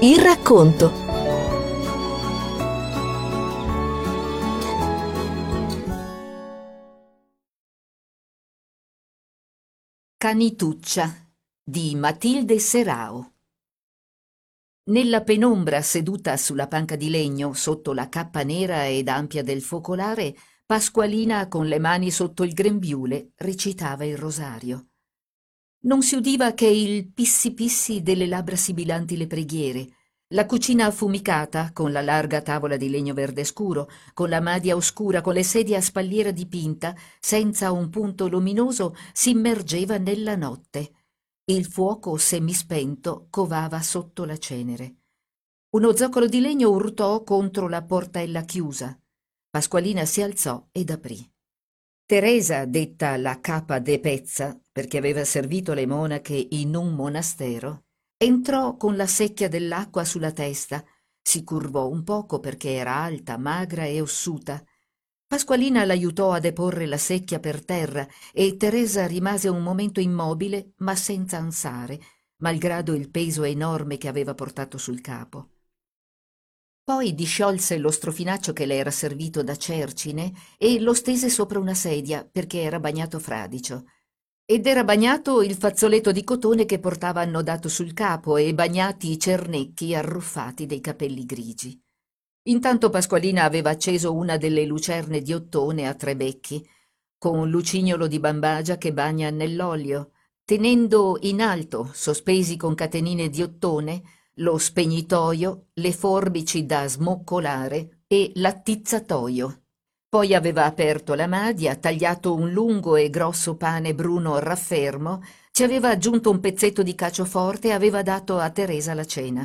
Il racconto. Canituccia di Matilde Serao. Nella penombra, seduta sulla panca di legno sotto la cappa nera ed ampia del focolare, Pasqualina, con le mani sotto il grembiule, recitava il rosario. Non si udiva che il pissi pissi delle labbra sibilanti le preghiere. La cucina affumicata, con la larga tavola di legno verde scuro, con la madia oscura, con le sedie a spalliera dipinta, senza un punto luminoso, si immergeva nella notte. Il fuoco semispento covava sotto la cenere. Uno zoccolo di legno urtò contro la portella chiusa. Pasqualina si alzò ed aprì. Teresa, detta la capa de Pezza, perché aveva servito le monache in un monastero, entrò con la secchia dell'acqua sulla testa, si curvò un poco perché era alta, magra e ossuta. Pasqualina l'aiutò a deporre la secchia per terra e Teresa rimase un momento immobile ma senza ansare, malgrado il peso enorme che aveva portato sul capo. Poi disciolse lo strofinaccio che le era servito da cercine e lo stese sopra una sedia perché era bagnato fradicio. Ed era bagnato il fazzoletto di cotone che portava annodato sul capo e bagnati i cernecchi arruffati dei capelli grigi. Intanto Pasqualina aveva acceso una delle lucerne di ottone a tre becchi, con lucignolo di bambagia che bagna nell'olio, tenendo in alto, sospesi con catenine di ottone, lo spegnitoio, le forbici da smoccolare e l'attizzatoio. Poi aveva aperto la madia, tagliato un lungo e grosso pane bruno raffermo, ci aveva aggiunto un pezzetto di cacio forte e aveva dato a Teresa la cena.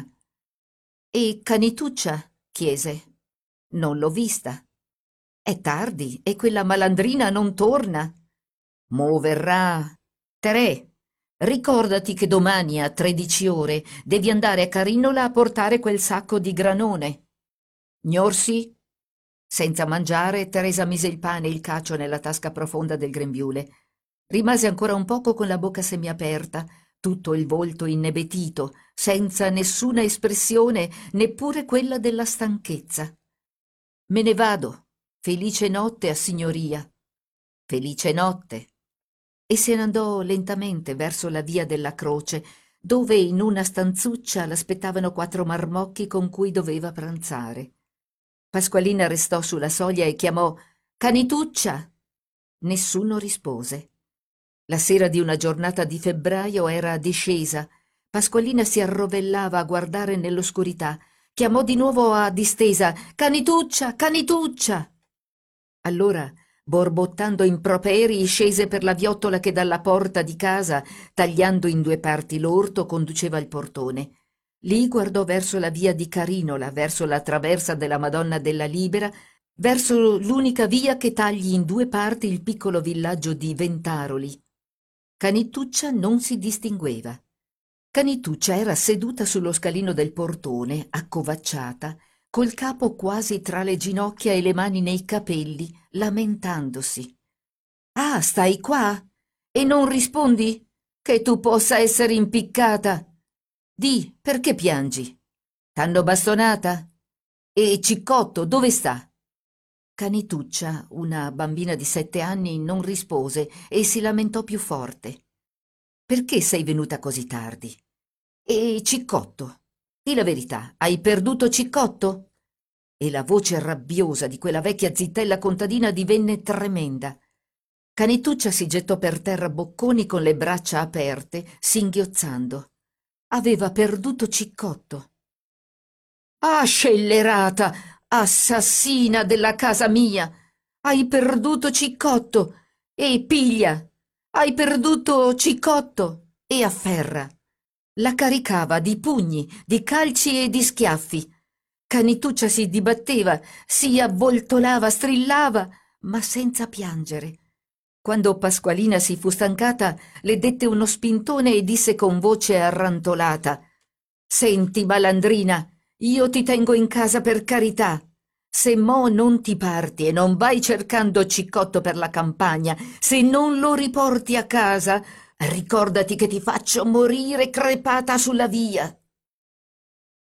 «E Canituccia?» chiese. «Non l'ho vista. È tardi e quella malandrina non torna. Mo verrà. Terè, ricordati che domani a 13 ore devi andare a Carinola a portare quel sacco di granone. Gnorsi?» Senza mangiare, Teresa mise il pane e il cacio nella tasca profonda del grembiule. Rimase ancora un poco con la bocca semiaperta, tutto il volto innebetito, senza nessuna espressione, neppure quella della stanchezza. «Me ne vado. Felice notte a signoria.» «Felice notte.» E se ne andò lentamente verso la via della Croce, dove in una stanzuccia l'aspettavano 4 marmocchi con cui doveva pranzare. Pasqualina restò sulla soglia e chiamò «Canituccia!». Nessuno rispose. La sera di una giornata di febbraio era discesa. Pasqualina si arrovellava a guardare nell'oscurità. Chiamò di nuovo a distesa «Canituccia! Canituccia!». Allora, borbottando improperi, scese per la viottola che dalla porta di casa, tagliando in 2 parti l'orto, conduceva al portone. Lì guardò verso la via di Carinola, verso la traversa della Madonna della Libera, verso l'unica via che tagli in 2 parti il piccolo villaggio di Ventaroli. Canituccia non si distingueva. Canituccia era seduta sullo scalino del portone, accovacciata, col capo quasi tra le ginocchia e le mani nei capelli, lamentandosi. «Ah, stai qua? E non rispondi? Che tu possa essere impiccata! Di, perché piangi? T'hanno bastonata? E Ciccotto dove sta?» Canituccia, una bambina di 7 anni, non rispose e si lamentò più forte. «Perché sei venuta così tardi? E Ciccotto? Di la verità, hai perduto Ciccotto?» E la voce rabbiosa di quella vecchia zitella contadina divenne tremenda. Canituccia si gettò per terra bocconi con le braccia aperte, singhiozzando. Aveva perduto Ciccotto. «Ah, scellerata! Assassina della casa mia! Hai perduto Ciccotto! E piglia! Hai perduto Ciccotto!» E afferra. La caricava di pugni, di calci e di schiaffi. Canituccia si dibatteva, si avvoltolava, strillava, ma senza piangere. Quando Pasqualina si fu stancata, le dette uno spintone e disse con voce arrantolata: «Senti, malandrina, io ti tengo in casa per carità. Se mo non ti parti e non vai cercando Ciccotto per la campagna, se non lo riporti a casa, ricordati che ti faccio morire crepata sulla via.»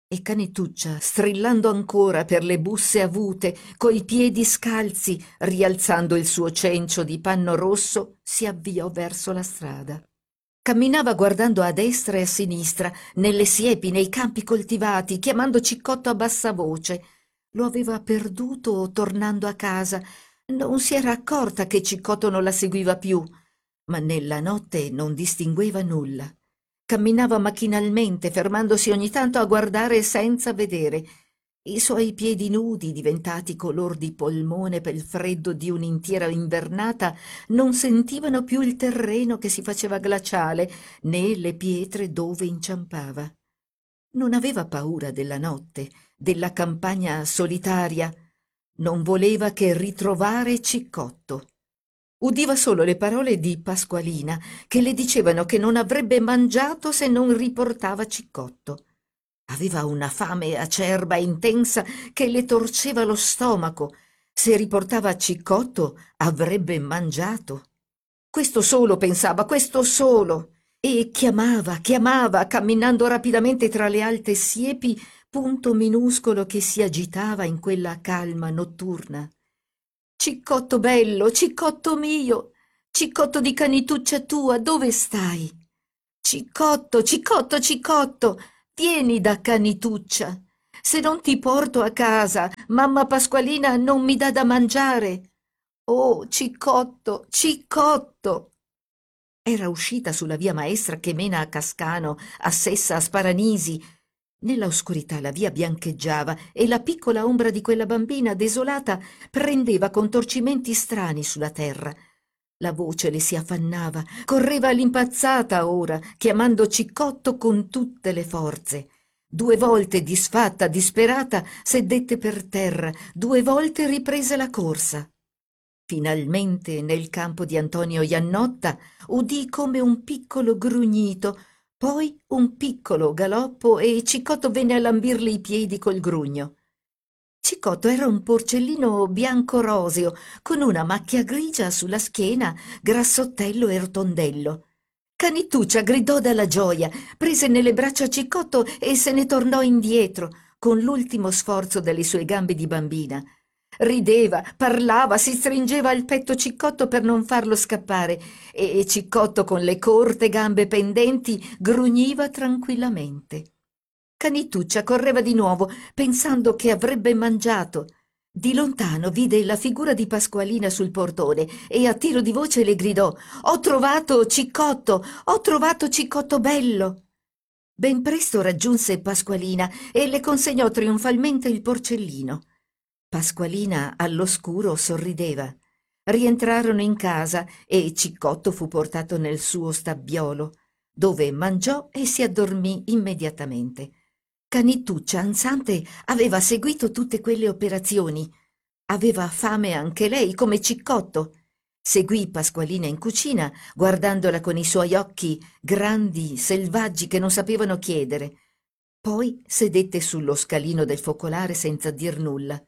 E Canituccia, strillando ancora per le busse avute, coi piedi scalzi, rialzando il suo cencio di panno rosso, si avviò verso la strada. Camminava guardando a destra e a sinistra, nelle siepi, nei campi coltivati, chiamando Ciccotto a bassa voce. Lo aveva perduto tornando a casa. Non si era accorta che Ciccotto non la seguiva più, ma nella notte non distingueva nulla. Camminava macchinalmente, fermandosi ogni tanto a guardare senza vedere. I suoi piedi nudi, diventati color di polmone per il freddo di un'intera invernata, non sentivano più il terreno che si faceva glaciale, né le pietre dove inciampava. Non aveva paura della notte, della campagna solitaria. Non voleva che ritrovare Ciccotto. Udiva solo le parole di Pasqualina, che le dicevano che non avrebbe mangiato se non riportava Ciccotto. Aveva una fame acerba e intensa che le torceva lo stomaco. Se riportava Ciccotto avrebbe mangiato. Questo solo pensava, questo solo. E chiamava, camminando rapidamente tra le alte siepi, punto minuscolo che si agitava in quella calma notturna. Ciccotto bello, Ciccotto mio, Ciccotto di Canituccia tua, dove stai? Ciccotto, Ciccotto, Ciccotto, vieni da Canituccia. Se non ti porto a casa, mamma Pasqualina non mi dà da mangiare. Oh, Ciccotto, Ciccotto! Era uscita sulla via maestra che mena a Cascano, a Sessa, a Sparanisi. Nella oscurità la via biancheggiava e la piccola ombra di quella bambina desolata prendeva contorcimenti strani sulla terra. La voce le si affannava, correva all'impazzata ora, chiamando Ciccotto con tutte le forze. 2 volte, disfatta, disperata, sedette per terra, 2 volte riprese la corsa. Finalmente, nel campo di Antonio Iannotta, udì come un piccolo grugnito, poi un piccolo galoppo e Ciccotto venne a lambirle i piedi col grugno. Ciccotto era un porcellino bianco roseo, con una macchia grigia sulla schiena, grassottello e rotondello. Canituccia gridò dalla gioia, prese nelle braccia Ciccotto e se ne tornò indietro, con l'ultimo sforzo delle sue gambe di bambina. Rideva, parlava, si stringeva al petto Ciccotto per non farlo scappare e Ciccotto, con le corte gambe pendenti, grugniva tranquillamente. Canituccia correva di nuovo, pensando che avrebbe mangiato. Di lontano vide la figura di Pasqualina sul portone e a tiro di voce le gridò: «Ho trovato Ciccotto! Ho trovato Ciccotto bello!» Ben presto raggiunse Pasqualina e le consegnò trionfalmente il porcellino. Pasqualina all'oscuro sorrideva. Rientrarono in casa e Ciccotto fu portato nel suo stabbiolo, dove mangiò e si addormì immediatamente. Canituccia, ansante, aveva seguito tutte quelle operazioni. Aveva fame anche lei, come Ciccotto. Seguì Pasqualina in cucina, guardandola con i suoi occhi grandi, selvaggi, che non sapevano chiedere. Poi sedette sullo scalino del focolare senza dir nulla.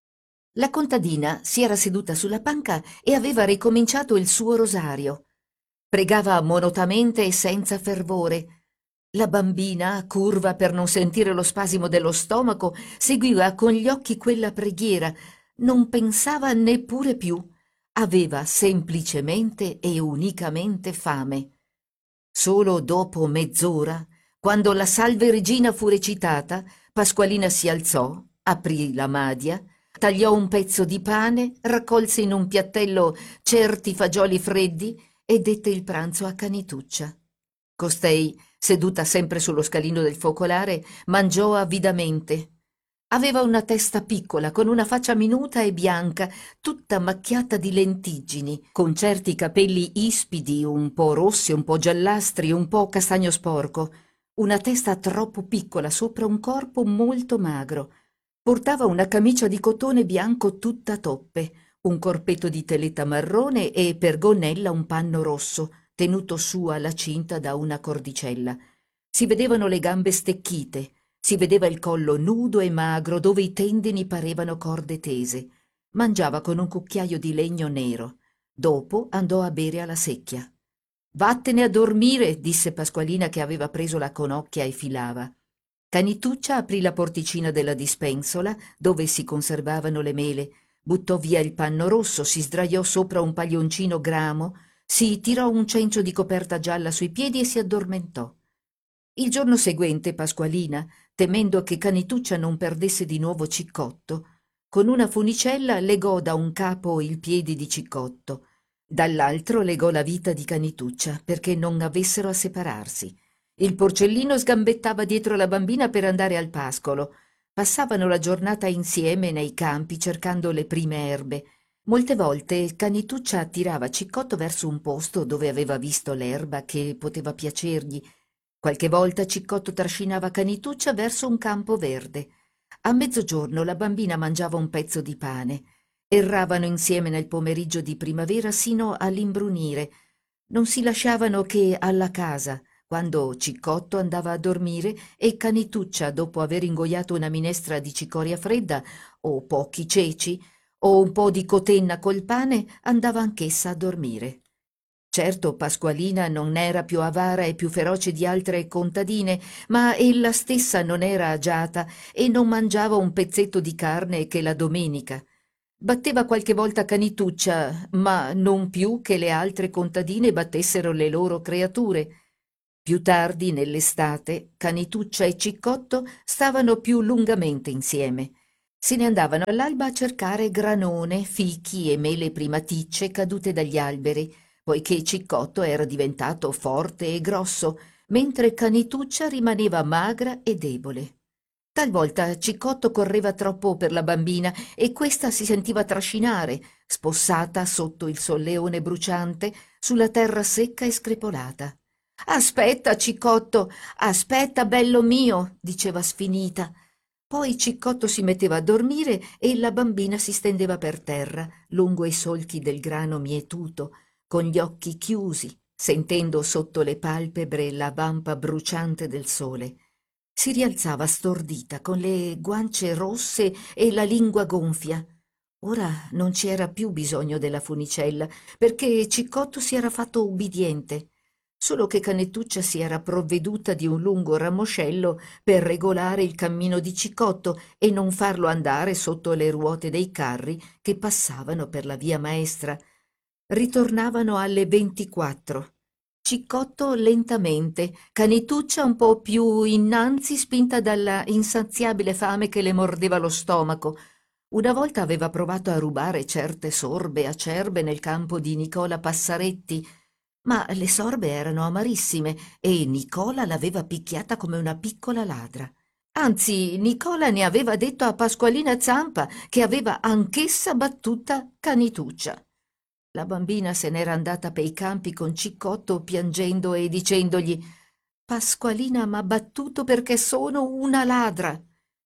La contadina si era seduta sulla panca e aveva ricominciato il suo rosario. Pregava monotamente e senza fervore. La bambina, curva per non sentire lo spasimo dello stomaco, seguiva con gli occhi quella preghiera. Non pensava neppure più. Aveva semplicemente e unicamente fame. Solo dopo mezz'ora, quando la Salve Regina fu recitata, Pasqualina si alzò, aprì la madia, tagliò un pezzo di pane, raccolse in un piattello certi fagioli freddi e dette il pranzo a Canituccia. Costei, seduta sempre sullo scalino del focolare, mangiò avidamente. Aveva una testa piccola, con una faccia minuta e bianca, tutta macchiata di lentiggini, con certi capelli ispidi, un po' rossi, un po' giallastri, un po' castagno sporco. Una testa troppo piccola sopra un corpo molto magro. Portava una camicia di cotone bianco tutta toppe, un corpetto di teletta marrone e per gonnella un panno rosso, tenuto su alla cinta da una cordicella. Si vedevano le gambe stecchite, si vedeva il collo nudo e magro dove i tendini parevano corde tese. Mangiava con un cucchiaio di legno nero. Dopo andò a bere alla secchia. «Vattene a dormire», disse Pasqualina, che aveva preso la conocchia e filava. Canituccia aprì la porticina della dispensola, dove si conservavano le mele, buttò via il panno rosso, si sdraiò sopra un paglioncino gramo, si tirò un cencio di coperta gialla sui piedi e si addormentò. Il giorno seguente Pasqualina, temendo che Canituccia non perdesse di nuovo Ciccotto, con una funicella legò da un capo il piede di Ciccotto, dall'altro legò la vita di Canituccia perché non avessero a separarsi. Il porcellino sgambettava dietro la bambina per andare al pascolo. Passavano la giornata insieme nei campi cercando le prime erbe. Molte volte Canituccia attirava Ciccotto verso un posto dove aveva visto l'erba che poteva piacergli. Qualche volta Ciccotto trascinava Canituccia verso un campo verde. A mezzogiorno la bambina mangiava un pezzo di pane. Erravano insieme nel pomeriggio di primavera sino all'imbrunire. Non si lasciavano che alla casa, quando Ciccotto andava a dormire e Canituccia, dopo aver ingoiato una minestra di cicoria fredda o pochi ceci o un po' di cotenna col pane, andava anch'essa a dormire. Certo, Pasqualina non era più avara e più feroce di altre contadine, ma ella stessa non era agiata e non mangiava un pezzetto di carne che la domenica. Batteva qualche volta Canituccia, ma non più che le altre contadine battessero le loro creature. Più tardi, nell'estate, Canituccia e Ciccotto stavano più lungamente insieme. Se ne andavano all'alba a cercare granone, fichi e mele primaticce cadute dagli alberi, poiché Ciccotto era diventato forte e grosso, mentre Canituccia rimaneva magra e debole. Talvolta Ciccotto correva troppo per la bambina e questa si sentiva trascinare, spossata sotto il solleone bruciante, sulla terra secca e screpolata. «Aspetta, Ciccotto, aspetta, bello mio», diceva sfinita. Poi Ciccotto si metteva a dormire e la bambina si stendeva per terra, lungo i solchi del grano mietuto, con gli occhi chiusi, sentendo sotto le palpebre la vampa bruciante del sole. Si rialzava stordita, con le guance rosse e la lingua gonfia. Ora non c'era più bisogno della funicella, perché Ciccotto si era fatto ubbidiente. Solo che Canituccia si era provveduta di un lungo ramoscello per regolare il cammino di Ciccotto e non farlo andare sotto le ruote dei carri che passavano per la via maestra. Ritornavano alle 24. Ciccotto lentamente, Canituccia un po' più innanzi, spinta dalla insaziabile fame che le mordeva lo stomaco. Una volta aveva provato a rubare certe sorbe acerbe nel campo di Nicola Passaretti, ma le sorbe erano amarissime e Nicola l'aveva picchiata come una piccola ladra. Anzi, Nicola ne aveva detto a Pasqualina Zampa che aveva anch'essa battuta Canituccia. La bambina se n'era andata pei campi con Ciccotto piangendo e dicendogli: «Pasqualina m'ha battuto perché sono una ladra».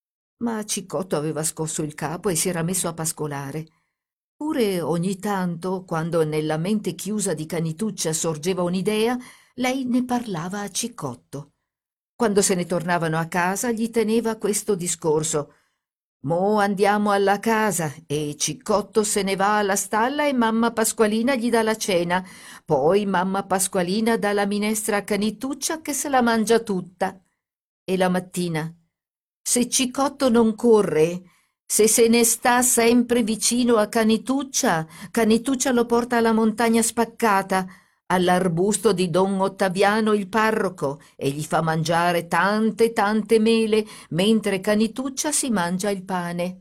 Ma Ciccotto aveva scosso il capo e si era messo a pascolare. Pure ogni tanto, quando nella mente chiusa di Canituccia sorgeva un'idea, lei ne parlava a Ciccotto. Quando se ne tornavano a casa gli teneva questo discorso: «Mo andiamo alla casa e Ciccotto se ne va alla stalla e mamma Pasqualina gli dà la cena, poi mamma Pasqualina dà la minestra a Canituccia che se la mangia tutta. E la mattina, se Ciccotto non corre, se ne sta sempre vicino a Canituccia, Canituccia lo porta alla montagna spaccata, all'arbusto di Don Ottaviano il parroco, e gli fa mangiare tante tante mele, mentre Canituccia si mangia il pane».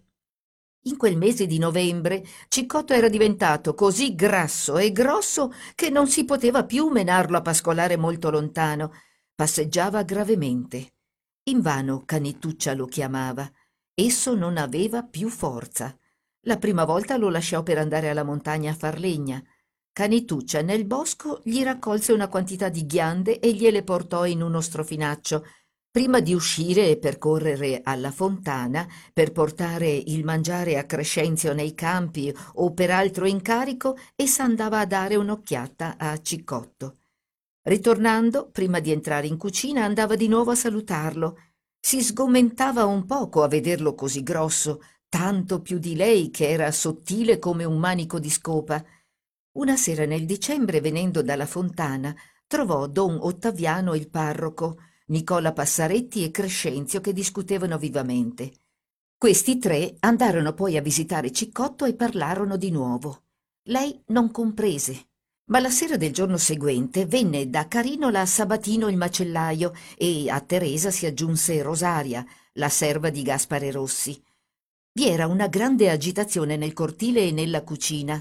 In quel mese di novembre Ciccotto era diventato così grasso e grosso che non si poteva più menarlo a pascolare molto lontano. Passeggiava gravemente. Invano Canituccia lo chiamava. Esso non aveva più forza. La prima volta lo lasciò per andare alla montagna a far legna. Canituccia nel bosco gli raccolse una quantità di ghiande e gliele portò in uno strofinaccio, prima di uscire e percorrere alla fontana per portare il mangiare a Crescenzio nei campi o per altro incarico, essa andava a dare un'occhiata a Ciccotto. Ritornando, prima di entrare in cucina, andava di nuovo a salutarlo. Si sgomentava un poco a vederlo così grosso, tanto più di lei che era sottile come un manico di scopa. Una sera nel dicembre, venendo dalla fontana, trovò don Ottaviano il parroco, Nicola Passaretti e Crescenzio che discutevano vivamente. Questi tre andarono poi a visitare Ciccotto e parlarono di nuovo. Lei non comprese, ma la sera del giorno seguente venne da Carinola Sabatino il macellaio e a Teresa si aggiunse Rosaria, la serva di Gaspare Rossi. Vi era una grande agitazione nel cortile e nella cucina.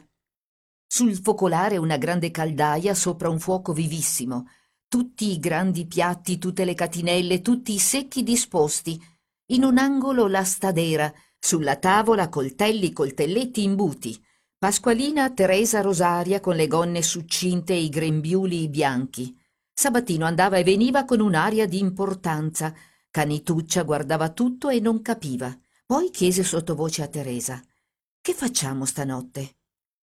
Sul focolare una grande caldaia sopra un fuoco vivissimo, tutti i grandi piatti, tutte le catinelle, tutti i secchi disposti. In un angolo la stadera, sulla tavola coltelli, coltelletti imbuti. Pasqualina, Teresa, Rosaria con le gonne succinte e i grembiuli bianchi. Sabatino andava e veniva con un'aria di importanza. Canituccia guardava tutto e non capiva. Poi chiese sottovoce a Teresa: «Che facciamo stanotte?»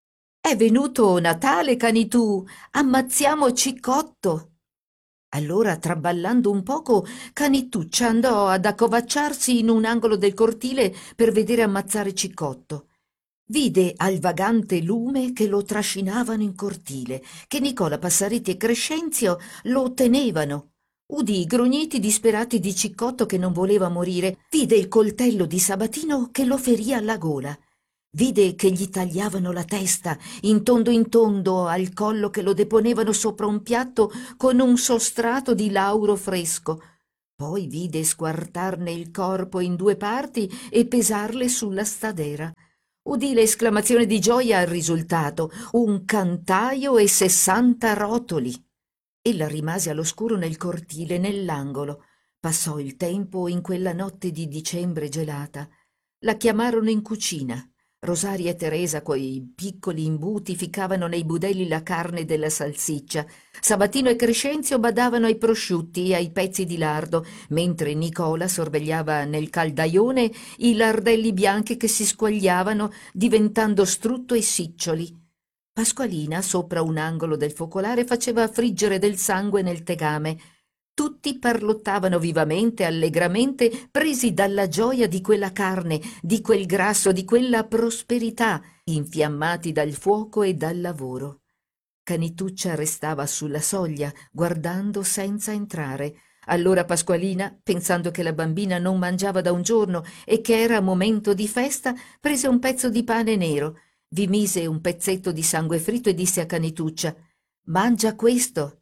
«È venuto Natale, Canitù, ammazziamo Ciccotto!» Allora, traballando un poco, Canituccia andò ad accovacciarsi in un angolo del cortile per vedere ammazzare Ciccotto. Vide al vagante lume che lo trascinavano in cortile, che Nicola Passaretti e Crescenzio lo tenevano. Udì i grugniti disperati di Ciccotto che non voleva morire, vide il coltello di Sabatino che lo ferì alla gola. Vide che gli tagliavano la testa in tondo al collo, che lo deponevano sopra un piatto con un sostrato di lauro fresco. Poi vide squartarne il corpo in 2 parti e pesarle sulla stadera. Udì l'esclamazione di gioia al risultato: un cantaio e 60 rotoli. Ella rimase all'oscuro nel cortile, nell'angolo. Passò il tempo in quella notte di dicembre gelata. La chiamarono in cucina. Rosaria e Teresa, coi piccoli imbuti, ficcavano nei budelli la carne della salsiccia. Sabatino e Crescenzio badavano ai prosciutti e ai pezzi di lardo, mentre Nicola sorvegliava nel caldaione i lardelli bianchi che si squagliavano, diventando strutto e siccioli. Pasqualina, sopra un angolo del focolare, faceva friggere del sangue nel tegame. Tutti parlottavano vivamente, allegramente, presi dalla gioia di quella carne, di quel grasso, di quella prosperità, infiammati dal fuoco e dal lavoro. Canituccia restava sulla soglia, guardando senza entrare. Allora Pasqualina, pensando che la bambina non mangiava da un giorno e che era momento di festa, prese un pezzo di pane nero, vi mise un pezzetto di sangue fritto e disse a Canituccia: «Mangia questo!»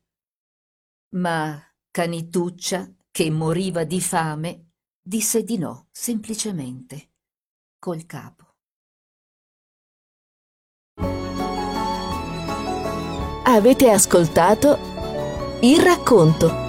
Ma Canituccia, che moriva di fame, disse di no, semplicemente, col capo. Avete ascoltato Il racconto